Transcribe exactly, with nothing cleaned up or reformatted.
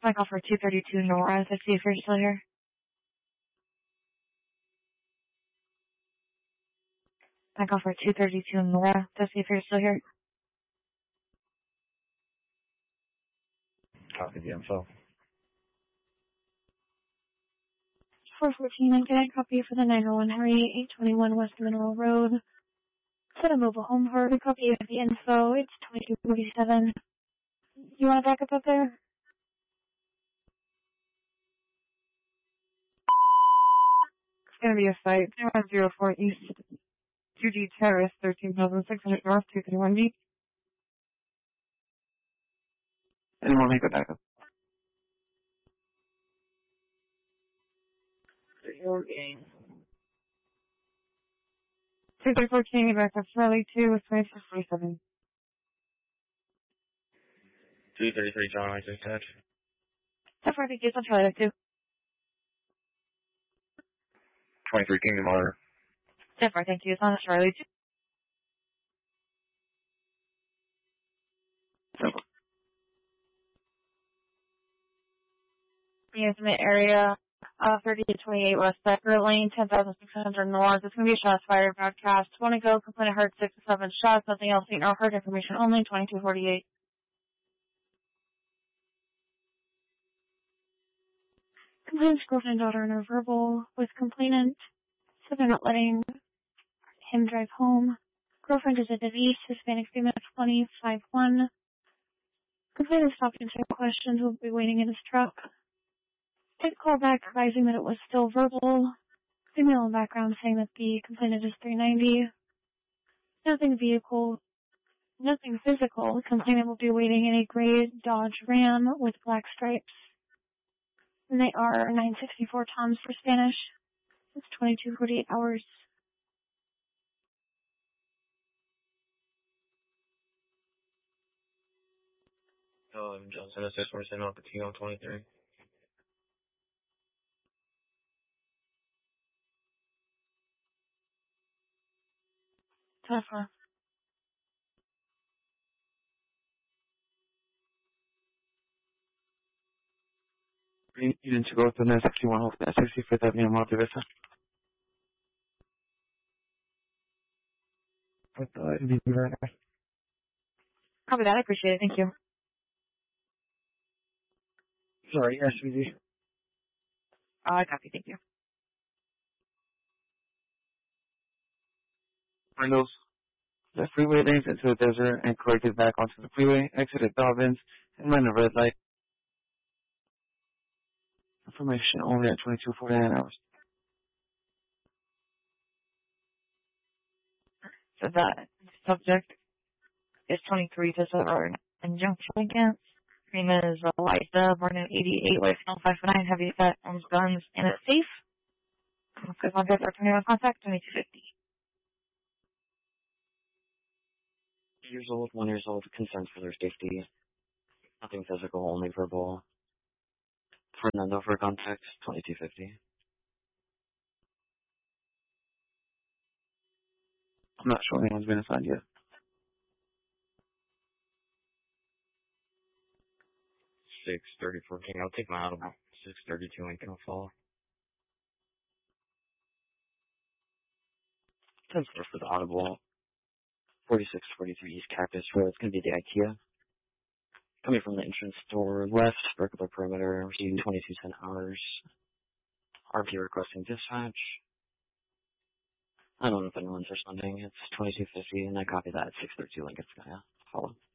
Back off for two thirty-two Nora to see if you're still here. Back off for two thirty-two Nora to see if you're still here. Copy the info. four fourteen, and get a copy for the nine oh one Harry, eight twenty-one West Mineral Road. Set a mobile home for a copy of the info. It's twenty-two forty-seven. You want to back up up there? It's going to be a site, zero one zero four East, two G Terrace, thirteen thousand six hundred North, two thirty-one B. Anyone make a backup? Okay. two three four King, back up Charlie two with twenty-six forty-seven. two thirty-three John, I just touch. So far, thank you. I'll try that too. twenty-three Kingdom Order. So far, thank you. It's on Charlie two. Intimate area, uh, thirty to twenty-eight West Becker Lane, ten thousand six hundred North. It's going to be a shots fired broadcast. Want to go? Complainant heard six to seven shots. Nothing else. Seen or heard. Information only. twenty-two forty-eight. Complainant's girlfriend and daughter in a verbal with complainant, so they're not letting him drive home. Girlfriend is a Denise, Hispanic female, twenty-five one. Complainant stopped and answered questions. Will be waiting in his truck. Did call back advising that it was still verbal. Female in background saying that the complainant is three ninety. Nothing vehicle, nothing physical. The complainant will be waiting in a gray Dodge Ram with black stripes. And they are nine sixty-four Toms for Spanish. It's twenty-two forty-eight hours. Um, Johnson, assist for send off the T on twenty-three. Tougher. You need to go to the sixty-one of the sixty-fifth Avenue, Monte Vista. I thought it'd be right there. Copy that. I appreciate it. Thank you. Sorry, S V D. Uh, I copy. Thank you. Windows. The freeway lanes into the desert and corrected back onto the freeway. Exited Dobbins and ran a red light. Information only at twenty-two forty-nine hours. So that subject is twenty-three to seven injunction against. Her name is Eliza, born in eighty-eight, wife no five nine, heavy set, owns guns, and it's safe. Good contact, or twenty-one contact, twenty-two fifty. Years old, one years old, concerns for their safety. Nothing physical, only verbal. Fernando for context, twenty-two fifty. I'm not sure anyone's been assigned yet. six thirty-four King, I'll take my audible. six thirty-two Lincoln will follow. ten four for the audible. forty-six forty-three East Cactus Road, it's going to be the IKEA. Coming from the entrance door left, circular perimeter, receiving twenty-two ten hours. R P requesting dispatch. I don't know if anyone's responding. It's twenty-two fifty, and I copy that at six thirty-two Lincoln Sky. Follow.